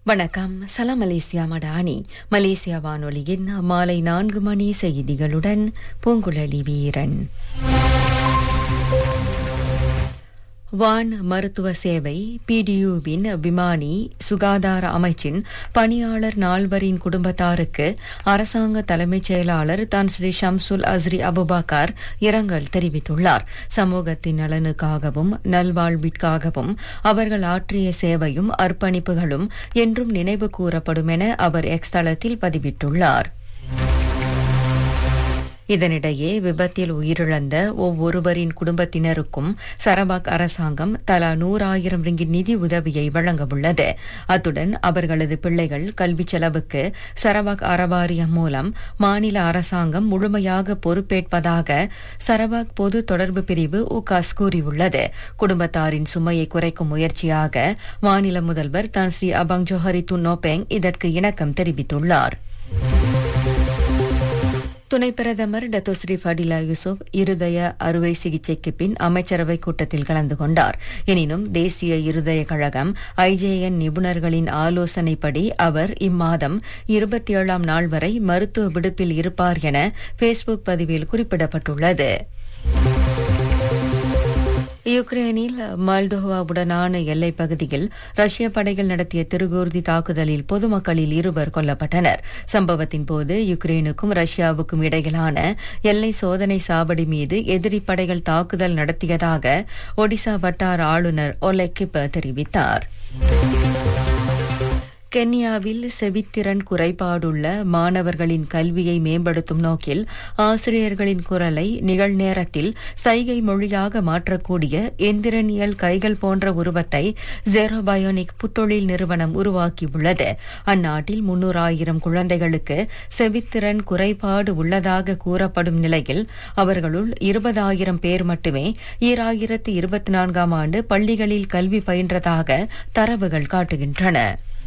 வணக்கம். சலாம் Malaysia Madani. Malaysia வானொலியின் மாலை 4 மணி செய்திகளுடன் பூங்குழலி வீரன். வான் மருத்துவ சேவை பிடியுவின் விமானி சுகாதார அமைச்சின் பணியாளர் 4 குடும்பத்தாருக்கு அரசாங்க தலைமைச் செயலாளர் தான் ஸ்ரீ ஷம்சுல் அஸ்ரி அபுபக்கர் இரங்கல் தெரிவித்துள்ளார். சமூகத்தின் நலனுக்காகவும் நல்வாழ்விற்காகவும் அவர்கள் ஆற்றிய சேவையும் அர்ப்பணிப்புகளும் என்றும் நினைவு கூறப்படும் என அவர் எக்ஸ் தளத்தில் பதிவிட்டுள்ளார். இதனிடையே விபத்தில் உயிரிழந்த ஒவ்வொருவரின் குடும்பத்தினருக்கும் சரவாக் அரசாங்கம் தலா 100,000 ரிங்கிட் நிதி உதவியை வழங்கவுள்ளது. அத்துடன் அவர்களது பிள்ளைகள் கல்வி செலவுக்கு சரவாக் அறவாரியம் மூலம் மாநில அரசாங்கம் முழுமையாக பொறுப்பேற்பதாக சரவாக் பொது தொடர்பு பிரிவு உகாஸ் கூறியுள்ளது. குடும்பத்தாரின் சுமையை குறைக்கும் முயற்சியாக மாநில முதல்வர் தான் ஸ்ரீ அபாங் ஜோஹரி துன்னோபெங் இதற்கு இணக்கம் தெரிவித்துள்ளார். துணை பிரதமர் டத்தோ ஸ்ரீ ஃபடிலா யூசுப் இருதய அறுவை சிகிச்சைக்கு பின் அமைச்சரவை கூட்டத்தில் கலந்து கொண்டார். எனினும் தேசிய இருதய கழகம் ஐஜேஎன் நிபுணர்களின் ஆலோசனைப்படி அவர் இம்மாதம் 27ஆம் நாள் வரை மருத்துவ விடுப்பில் இருப்பார் என ஃபேஸ்புக் பதிவில் குறிப்பிடப்பட்டுள்ளது. யுக்ரைனில் மால்டோவாவுடனான எல்லைப் பகுதியில் ரஷ்ய படைகள் நடத்திய திருகூர்தி தாக்குதலில் பொதுமக்களில் 2 கொல்லப்பட்டனர். சம்பவத்தின் போது யுக்ரைனுக்கும் ரஷ்யாவுக்கும் இடையிலான எல்லை சோதனை சாவடி மீது எதிரி படைகள் தாக்குதல் நடத்தியதாக ஒடிசா வட்டார ஆளுநர் ஒலெகிப் தெரிவித்தார். கென்யாவில் செவித்திறன் குறைபாடுள்ள மாணவர்களின் கல்வியை மேம்படுத்தும் நோக்கில் ஆசிரியர்களின் குரலை நிகழ்நேரத்தில் சைகை மொழியாக மாற்றக்கூடிய எந்திரனியல் கைகள் போன்ற உருவத்தை ஜெரோபயோனிக் புத்தொழில் நிறுவனம் உருவாக்கியுள்ளது. அந்நாட்டில் 300,000 குழந்தைகளுக்கு செவித்திறன் குறைபாடு உள்ளதாக கூறப்படும் நிலையில் அவர்களுள் 20,000 பேர் மட்டுமே 2024ஆம் ஆண்டு பள்ளிகளில் கல்வி பயின்றதாக தரவுகள் காட்டுகின்றன.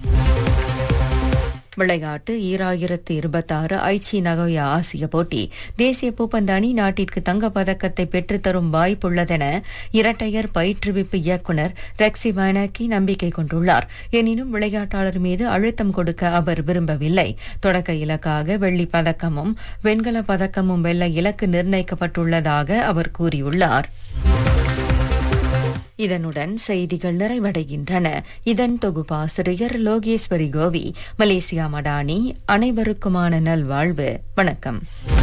விளையாட்டு 2026 ஐச்சி நகோயா ஆசிய போட்டி. தேசிய பூப்பந்து அணி நாட்டிற்கு தங்கப்பதக்கத்தை பெற்றுத்தரும் வாய்ப்புள்ளதென இரட்டையர் பயிற்றுவிப்பு இயக்குநர் ரெக்சி வானாக்கி நம்பிக்கை கொண்டுள்ளார். எனினும் விளையாட்டாளர் மீது அழுத்தம் கொடுக்க அவர் விரும்பவில்லை. தொடக்க இலக்காக வெள்ளிப் பதக்கமும் வெண்கலப் பதக்கமும் வெல்ல இலக்கு நிர்ணயிக்கப்பட்டுள்ளதாக அவர் கூறியுள்ளார். இதனுடன் செய்திகள் நிறைவடைகின்றன. இதன் தொகுப்பாசிரியர் லோகேஸ்வரி கோவி. மலேசியா மடானி. அனைவருக்குமான நல்வாழ்வு. வணக்கம்.